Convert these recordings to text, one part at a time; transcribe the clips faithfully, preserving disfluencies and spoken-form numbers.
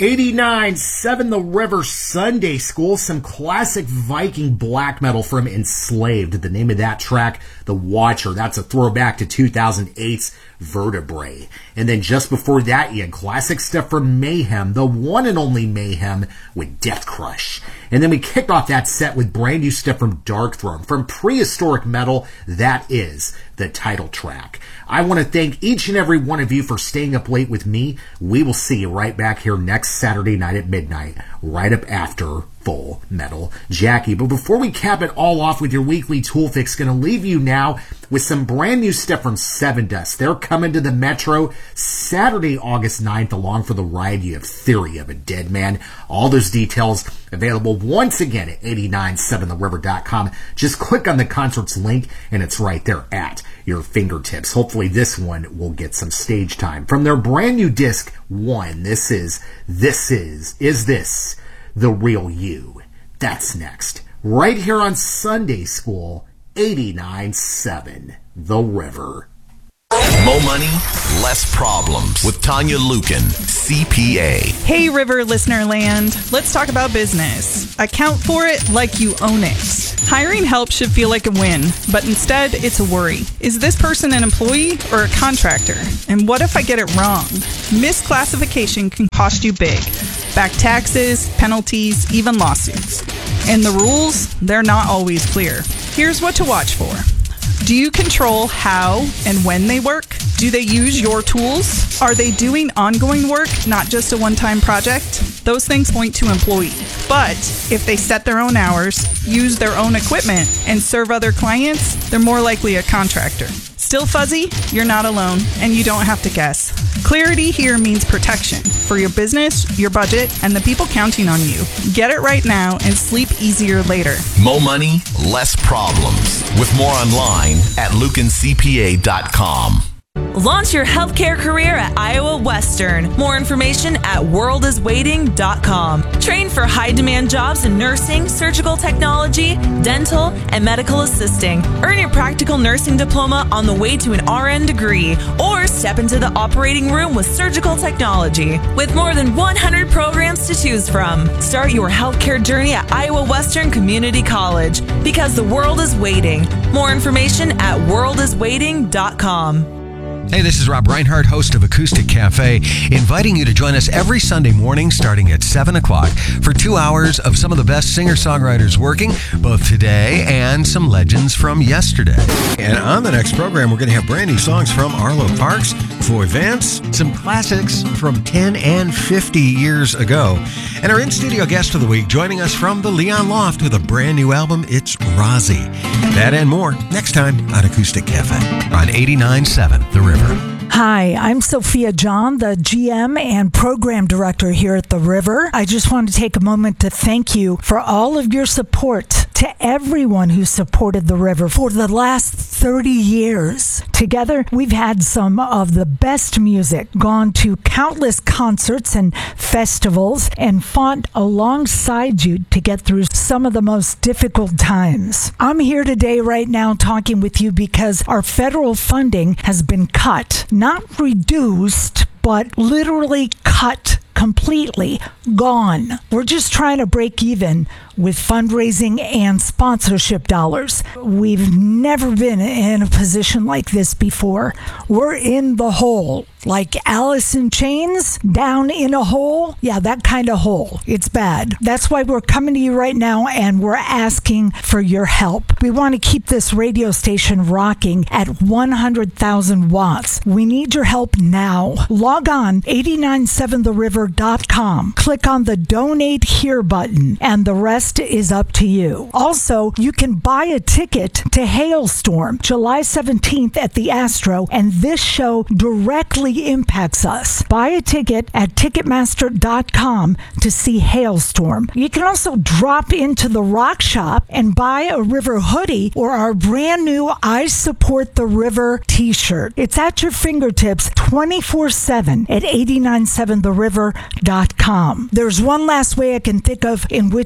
eighty-nine point seven The River Sunday School, some classic Viking black metal from Enslaved. The name of that track, The Watcher. That's a throwback to two thousand eight's Vertebrae. And then just before that, you had classic stuff from Mayhem, the one and only Mayhem with Death Crush. And then we kicked off that set with brand new stuff from Darkthrone. From Prehistoric Metal, that is the title track. I want to thank each and every one of you for staying up late with me. We will see you right back here next Saturday night at midnight, right up after Full Metal Jackie. But before we cap it all off with your weekly tool fix, going to leave you now with some brand new stuff from Seven Dust. They're coming to the Metro Saturday, August ninth. Along for the ride, you have Theory of a Dead Man. All those details available once again at eighty-nine seven the river dot com. Just click on the concerts link and it's right there at your fingertips. Hopefully this one will get some stage time. From their brand new disc, One, this is, this is, is this the real you? That's next, right here on Sunday School, eighty-nine point seven The River. More money, less problems with Tanya Lukin, C P A. Hey, River listener land. Let's talk about business. Account for it like you own it. Hiring help should feel like a win, but instead it's a worry. Is this person an employee or a contractor? And what if I get it wrong? Misclassification can cost you big. Back taxes, penalties, even lawsuits. And the rules, they're not always clear. Here's what to watch for. Do you control how and when they work? Do they use your tools? Are they doing ongoing work, not just a one-time project? Those things point to employee. But if they set their own hours, use their own equipment, and serve other clients, they're more likely a contractor. Still fuzzy? You're not alone, and you don't have to guess. Clarity here means protection for your business, your budget, and the people counting on you. Get it right now and sleep easier later. More money, less problems. With more online at lukin c p a dot com. Launch your healthcare career at Iowa Western. More information at world is waiting dot com. Train for high-demand jobs in nursing, surgical technology, dental, and medical assisting. Earn your practical nursing diploma on the way to an R N degree, or step into the operating room with surgical technology. With more than one hundred programs to choose from, start your healthcare journey at Iowa Western Community College, because the world is waiting. More information at world is waiting dot com. Hey, this is Rob Reinhardt, host of Acoustic Cafe, inviting you to join us every Sunday morning starting at seven o'clock for two hours of some of the best singer-songwriters working, both today and some legends from yesterday. And on the next program, we're going to have brand new songs from Arlo Parks, Floyd Vance, some classics from ten and fifty years ago. And our in-studio guest of the week joining us from the Leon Loft with a brand new album, it's Rozzy. That and more next time on Acoustic Cafe on eighty-nine point seven The River. Hi, I'm Sophia John, the G M and Program Director here at The River. I just want to take a moment to thank you for all of your support, to everyone who supported The River for the last thirty years. Together, we've had some of the best music, gone to countless concerts and festivals, and fought alongside you to get through some of the most difficult times. I'm here today right now talking with you because our federal funding has been cut. Not reduced, but literally cut completely, gone. We're just trying to break even with fundraising and sponsorship dollars. We've never been in a position like this before. We're in the hole. Like Alice in Chains, down in a hole. Yeah, that kind of hole. It's bad. That's why we're coming to you right now and we're asking for your help. We want to keep this radio station rocking at one hundred thousand watts. We need your help now. Log on eighty-nine seven the river dot com. Click on the Donate Here button and the rest is up to you. Also, you can buy a ticket to Hailstorm July seventeenth at the Astro, and this show directly impacts us. Buy a ticket at ticketmaster dot com to see Hailstorm. You can also drop into the Rock Shop and buy a River hoodie or our brand new I Support the River t-shirt. It's at your fingertips twenty-four seven at eighty-nine seven the river dot com. There's one last way I can think of in which you can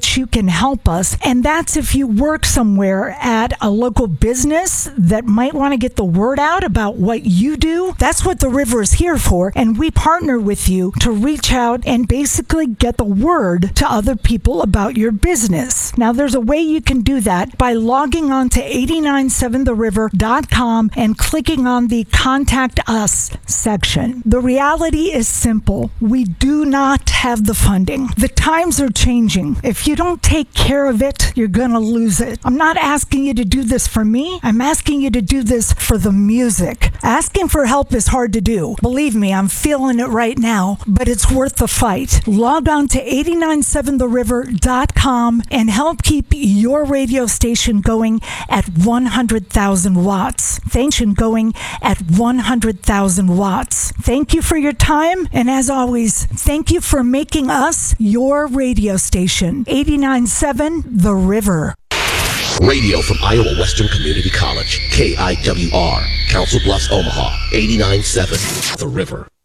can help us. And that's if you work somewhere at a local business that might want to get the word out about what you do. That's what the River is here for. And we partner with you to reach out and basically get the word to other people about your business. Now, there's a way you can do that by logging on to eight nine seven the river dot com and clicking on the Contact Us section. The reality is simple. We do not have the funding. The times are changing. If you don't take care of it, you're going to lose it. I'm not asking you to do this for me. I'm asking you to do this for the music. Asking for help is hard to do. Believe me, I'm feeling it right now, but it's worth the fight. Log on to eight nine seven the river dot com and help keep your radio station going at one hundred thousand watts. Thanks for going at one hundred thousand watts. Thank you for your time, and as always, thank you for making us your radio station. eight nine seven The River. Radio from Iowa Western Community College, K I W R, Council Bluffs, Omaha, eighty-nine point seven The River.